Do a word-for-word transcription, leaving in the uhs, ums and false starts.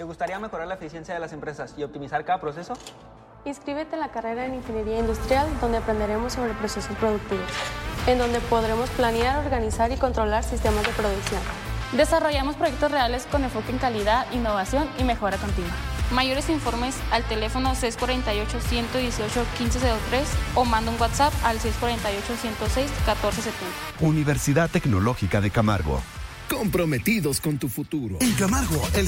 gustaría mejorar la eficiencia de las empresas y optimizar cada proceso? Inscríbete en la carrera en Ingeniería Industrial, donde aprenderemos sobre procesos productivos, en donde podremos planear, organizar y controlar sistemas de producción. Desarrollamos proyectos reales con enfoque en calidad, innovación y mejora continua. Mayores informes al teléfono seis cuatro ocho, uno uno ocho, uno cinco cero tres o manda un WhatsApp al seis cuatro ocho, uno cero seis, uno cuatro siete cero. Universidad Tecnológica de Camargo. Comprometidos con tu futuro. En Camargo, el